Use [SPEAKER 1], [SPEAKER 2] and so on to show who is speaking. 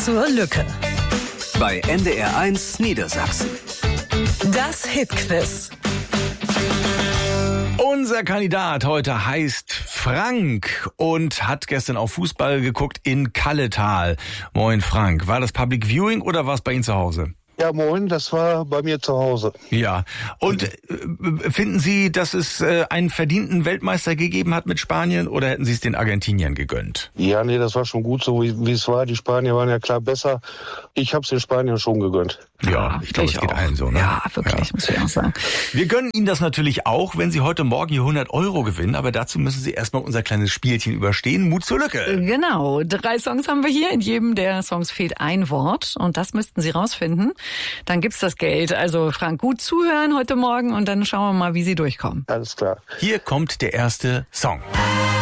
[SPEAKER 1] zur Lücke.
[SPEAKER 2] Bei NDR1 Niedersachsen.
[SPEAKER 1] Das Hitquiz.
[SPEAKER 3] Unser Kandidat heute heißt Frank und hat gestern auf Fußball geguckt in Kalletal. Moin Frank, war das Public Viewing oder war es bei Ihnen zu Hause?
[SPEAKER 4] Ja, moin, das war bei mir zu Hause.
[SPEAKER 3] Ja, und finden Sie, dass es einen verdienten Weltmeister gegeben hat mit Spanien oder hätten Sie es den Argentiniern gegönnt?
[SPEAKER 4] Ja, nee, das war schon gut so, wie es war. Die Spanier waren ja klar besser. Ich habe es den Spaniern schon gegönnt.
[SPEAKER 3] Ja, ich glaube, es geht allen so. Ne?
[SPEAKER 1] Ja, wirklich, muss ich auch sagen.
[SPEAKER 3] Wir gönnen Ihnen das natürlich auch, wenn Sie heute Morgen hier 100 € gewinnen. Aber dazu müssen Sie erstmal unser kleines Spielchen überstehen. Mut zur Lücke.
[SPEAKER 1] Genau, 3 Songs haben wir hier. In jedem der Songs fehlt ein Wort. Und das müssten Sie rausfinden. Dann gibt's das Geld. Also Frank, gut zuhören heute Morgen und dann schauen wir mal, wie Sie durchkommen.
[SPEAKER 4] Alles klar.
[SPEAKER 3] Hier kommt der erste Song.